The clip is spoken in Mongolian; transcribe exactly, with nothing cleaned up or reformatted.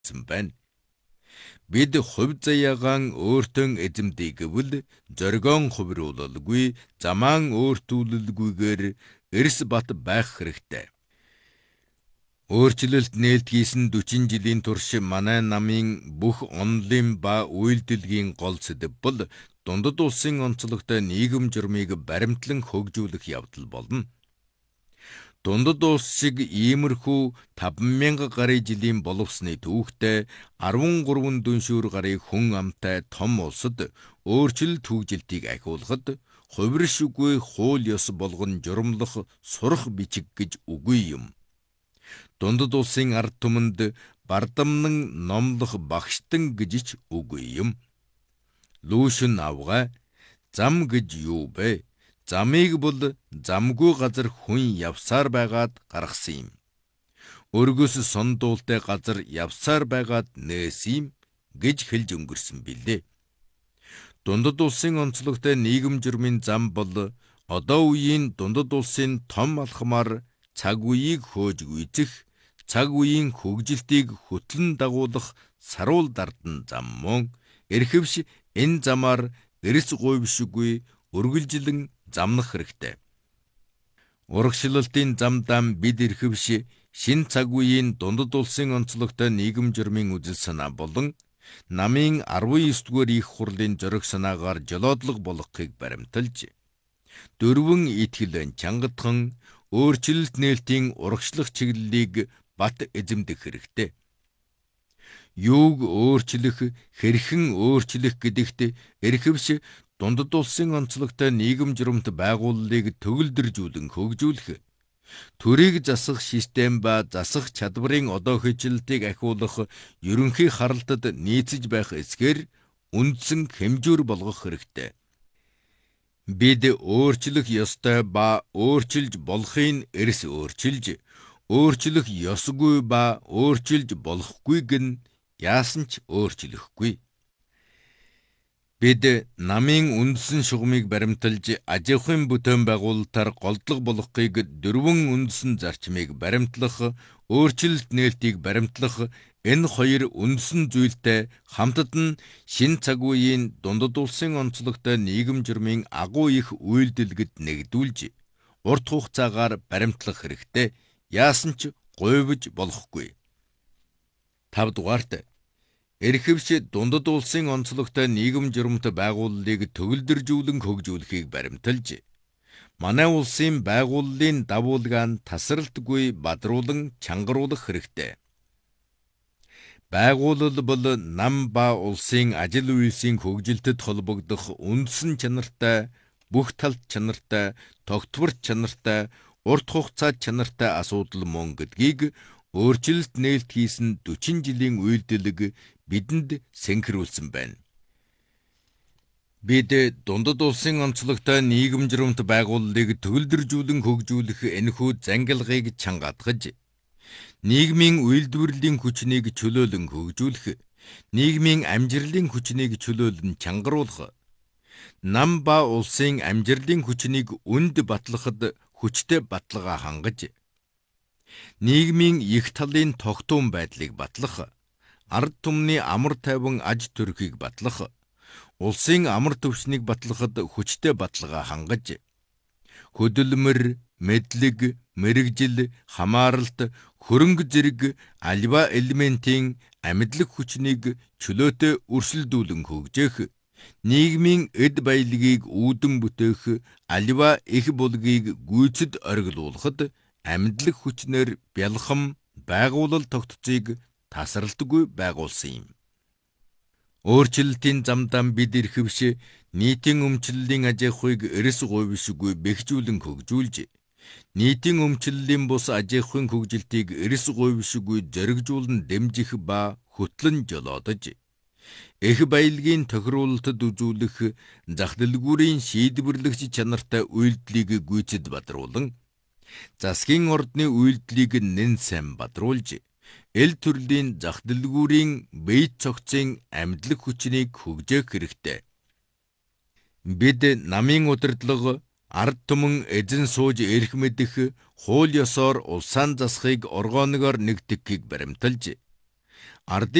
байна. Бид хувь заяагаан өөртөө эзэмдэг гэвэл зоригоон хувируулалгүй, замаан өөртүүлэлгүйгээр эрс бат байх хэрэгтэй. Өөрчлөлт нээлт хийсэн дөрвөн жилийн турш манай намын бүх онолын ба үйлдэлгийн гол сэдэв бол дундад улсын онцлогтой нийгэм журмыг баримтлан хөгжүүлэх явдал болно. Дундад улс шиг иймэрхүү таван мянга гаруй жилийн боловсны түүхтэй арван гурван дүншүүр гаруй хүн амтай том улсад өөрчлөлт хөгжилтийг ахиулахад хувиршгүй хууль ёс болгон журамлах сурах бичиг гэж үгүй юм. Дундад улсын ард түмэнд бардамнан номлох багштан гэж ч үгүй юм. Лүүшин авгаа зам гэж юу бэ? Замыг бол замгүй газар хүн явсаар байгаад гаргасан юм. Өргөс сондуултай газар явсаар байгаад нээсэн юм гэж хэлж өнгөрсөн билээ. Дундад улсын онцлогтой нийгэм журмын зам бол одоо үеийн дундад улсын том алхмаар цаг үеийг хөөж гүйцэх, цаг үеийн хөгжилтийг хөтлөн дагуулах саруул дардан зам мөн эрхэвш энэ замаар эрс гуйвшгүй үргэлжлэн замнах хэрэгтэй. Урагшлалтын замдаа бид эрхэвш шин цаг үеийн дундад улсын онцлогтой нийгэм журмын үзэл санаа болон намын арван ёс дугаар их хурлын зориг санаагаар жолоодлого болгохыг баримталж, дөрвөн итгэл чангатхан өөрчлөлт нээлтийн урагшлах чиглэлийг бат эзэмдэх хэрэгтэй. Юуг өөрчлөх, хэрхэн өөрчлөх гэдэгт эрхэвш дундад улсын онцлогтой нийгэм журамт байгууллыг төгөлдржүүлэн хөгжүүлэх, төрийг засах систем ба засах чадварын одоо хөжилтийг ахиулах ерөнхий харалтад нийцэж байх эсгээр үндсэн хэмжүүр болгох хэрэгтэй. Бид өөрчлөх ёстой ба өөрчилж болохын эрс өөрчилж, өөрчлөх ёсгүй ба өөрчилж болохгүйг нь яасан ч өөрчлөхгүй. Бид намын үндсэн шугамыг баримталж, аж ахуйн бүтээн байгуулалтаар голдлого болохыг дөрвөн үндсэн зарчмыг баримтлах, өөрчлөлт нээлтийг баримтлах энэ хоёр үндсэн зүйлтэй хамтад нь шин цаг үеийн дундад улсын онцлогтой нийгэм журмын агуу их үйлдэлгэд нэгдүүлж, урт хугацаагаар баримтлах хэрэгтэй. Яасан ч гуйвж болохгүй. тавдугаарт эрхэвч дундад улсын онцлогтой нийгэм журамт байгууллыг төгөлдржүүлэн хөгжүүлэхийг баримталж, манай улсын байгууллын дагуулгаан тасралтгүй бадруулан чангаруулах хэрэгтэй. Байгууллал бол нам ба улсын ажил үйлсийн хөгжилтэд холбогдох үндсэн чанартай, бүх талт чанартай, тогтворч чанартай, урт хугацаа чанартай асуудал мөн гэдгийг өөрчлөлт нээлт хийсэн дөрвөн жилийн үйлдэлэг бидэнд сэнхрүүлсэн байна. Бид дундад улсын онцлогтой нийгэм журамт байгууллыг төгөлдржүүлэн хөгжүүлэх энэхүү зангилгыг чангаатгаж, нийгмийн үйлдвэрлэлийн хүчнийг чөлөөлөн хөгжүүлэх, нийгмийн амжирлын хүчнийг чөлөөлөн чангаруулах, нам ба улсын амжирлын хүчнийг үнд батлахад хүчтэй баталгаа хангаж, нийгмийн их талын тогтуун байдлыг батлах, ард түмний амар тайван аж төрхийг батлах, улсын амар төвшнийг батлахад хүчтэй баталгаа хангаж, хөдөлмөр, мэдлэг, мэрэгжил, хамааралт, хөрөнгө зэрэг альва элементийн амьдлаг хүчнийг чөлөөтэй өрсөлдүүлэн хөгжөөх, нийгмийн эд баялагийг үүдэн бүтээх, альва их булгийг гүйцэд оргилуулахад амьдлаг хүчнэр бялхам байгуулал тогтцыг тасралтгүй байгуулсан юм. Өөрчлөлтийн замдаа бид эрхэвш нийтийн өмчлөлийн аж ахуйг эрс гуйвшгүй бэхжүүлэн хөгжүүлж, нийтийн өмчлөлийн бус аж ахуйн хөгжилтийг эрс гуйвшгүй зоригжуулан дэмжих ба хөтлөн жолоодож, эх баялагын тохируулалтад үзүүлэх зах дэлгүүрийн шийдвэрлэгч чанартай үйлдэлийг гүйцэд бадруулан, засгийн ордны үйлдэлийг нэн сайн бадруулж, эл төрлийн зах дэлгүүрийн бие цогцын амьдлаг хүчнийг хөгжөөх хэрэгтэй. Бид намын удирдлага, ард түмэн эзэн сууж эрх мэдэх, хууль ёсоор улсаан засахыг оргооногоор нэгтгэхийг баримталж, Ардын